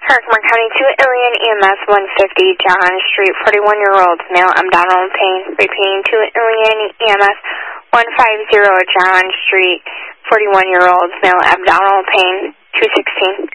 Herkimer County 2, Ilion EMS 150, John Street, 41-year-old male abdominal pain. Repeating 2, Ilion EMS 150, John Street, 41-year-old male abdominal pain, 216.